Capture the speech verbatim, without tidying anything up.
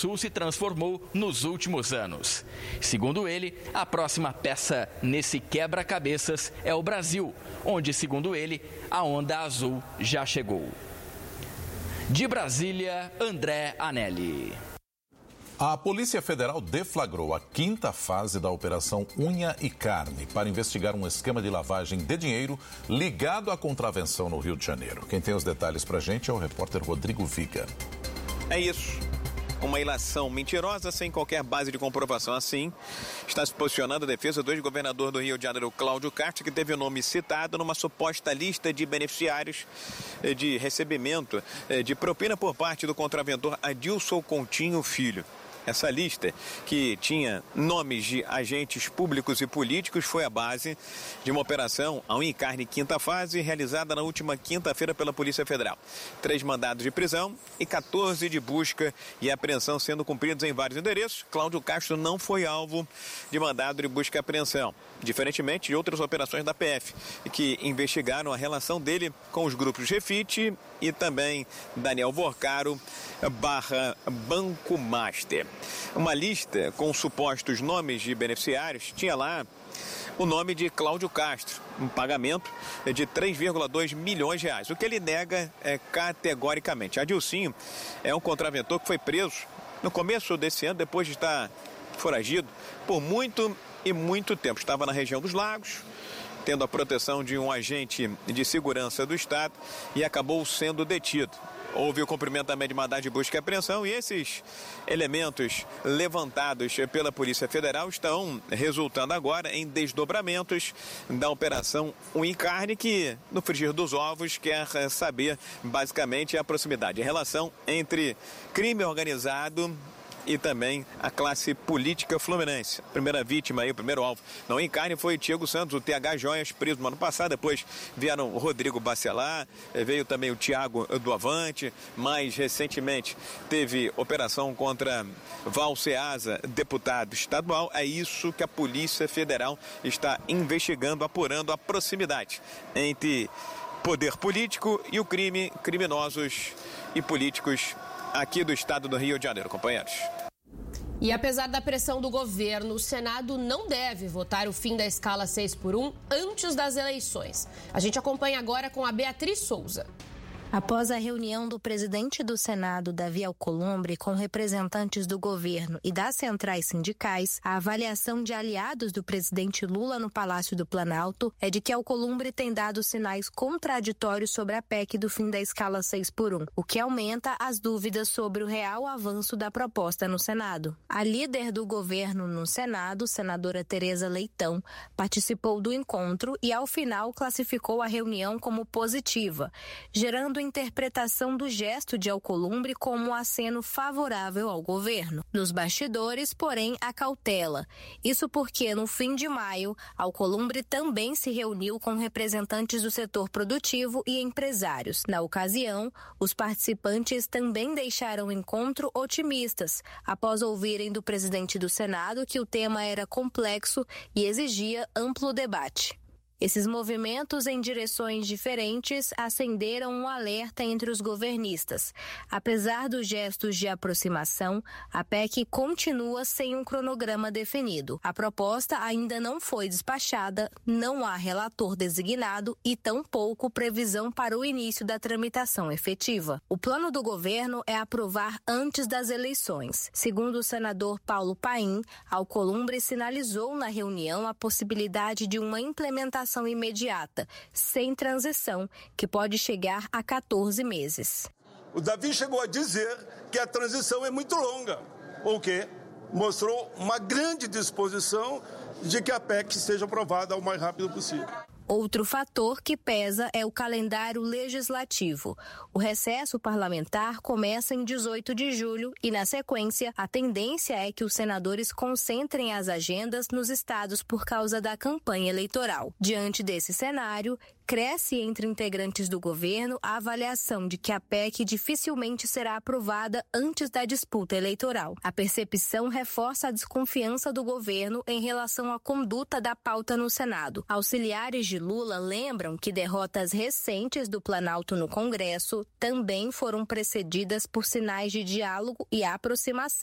Sul se transformou nos últimos anos. Segundo ele, a próxima peça nesse quebra-cabeças é o Brasil, onde, segundo ele, a onda azul já chegou. De Brasília, André Anelli. A Polícia Federal deflagrou a quinta fase da Operação Unha e Carne para investigar um esquema de lavagem de dinheiro ligado à contravenção no Rio de Janeiro. Quem tem os detalhes pra gente é o repórter Rodrigo Viga. É isso. Uma ilação mentirosa sem qualquer base de comprovação. Assim, está se posicionando a defesa do ex-governador do Rio de Janeiro, Cláudio Castro, que teve o nome citado numa suposta lista de beneficiários de recebimento de propina por parte do contraventor Adilson Coutinho Filho. Essa lista, que tinha nomes de agentes públicos e políticos, foi a base de uma operação a Unha e Carne quinta fase, realizada na última quinta-feira pela Polícia Federal. Três mandados de prisão e quatorze de busca e apreensão sendo cumpridos em vários endereços. Cláudio Castro não foi alvo de mandado de busca e apreensão, diferentemente de outras operações da P F, que investigaram a relação dele com os grupos Refit e também Daniel Vorcaro barra Banco Master. Uma lista com supostos nomes de beneficiários tinha lá o nome de Cláudio Castro, um pagamento de três vírgula dois milhões de reais, o que ele nega é, categoricamente. Adilcinho é um contraventor que foi preso no começo desse ano, depois de estar foragido por muito e muito tempo. Estava na região dos Lagos, tendo a proteção de um agente de segurança do Estado e acabou sendo detido. Houve o cumprimento também de mandado de busca e apreensão e esses elementos levantados pela Polícia Federal estão resultando agora em desdobramentos da Operação Unha e Carne, que no frigir dos ovos quer saber basicamente a proximidade, a relação entre crime organizado e também a classe política fluminense. A primeira vítima aí, o primeiro alvo na Unha e Carne foi Tiago Santos, o T H Joias, preso no ano passado. Depois vieram o Rodrigo Bacelar, veio também o Tiago do Avante. Mais recentemente teve operação contra Val Ceasa, deputado estadual. É isso que a Polícia Federal está investigando, apurando a proximidade entre poder político e o crime, criminosos e políticos aqui do estado do Rio de Janeiro, companheiros. E apesar da pressão do governo, o Senado não deve votar o fim da escala seis por um antes das eleições. A gente acompanha agora com a Beatriz Souza. Após a reunião do presidente do Senado, Davi Alcolumbre, com representantes do governo e das centrais sindicais, a avaliação de aliados do presidente Lula no Palácio do Planalto é de que Alcolumbre tem dado sinais contraditórios sobre a P E C do fim da escala seis por um, o que aumenta as dúvidas sobre o real avanço da proposta no Senado. A líder do governo no Senado, senadora Tereza Leitão, participou do encontro e, ao final, classificou a reunião como positiva, gerando interpretação do gesto de Alcolumbre como um aceno favorável ao governo. Nos bastidores, porém, há cautela. Isso porque, no fim de maio, Alcolumbre também se reuniu com representantes do setor produtivo e empresários. Na ocasião, os participantes também deixaram o encontro otimistas, após ouvirem do presidente do Senado que o tema era complexo e exigia amplo debate. Esses movimentos em direções diferentes acenderam um alerta entre os governistas. Apesar dos gestos de aproximação, a P E C continua sem um cronograma definido. A proposta ainda não foi despachada, não há relator designado e tampouco previsão para o início da tramitação efetiva. O plano do governo é aprovar antes das eleições. Segundo o senador Paulo Paim, Alcolumbre sinalizou na reunião a possibilidade de uma implementação imediata, sem transição, que pode chegar a quatorze meses. O Davi chegou a dizer que a transição é muito longa, o que mostrou uma grande disposição de que a P E C seja aprovada o mais rápido possível. Outro fator que pesa é o calendário legislativo. O recesso parlamentar começa em dezoito de julho e, na sequência, a tendência é que os senadores concentrem as agendas nos estados por causa da campanha eleitoral. Diante desse cenário, cresce entre integrantes do governo a avaliação de que a P E C dificilmente será aprovada antes da disputa eleitoral. A percepção reforça a desconfiança do governo em relação à conduta da pauta no Senado. Auxiliares de Lula lembram que derrotas recentes do Planalto no Congresso também foram precedidas por sinais de diálogo e aproximação.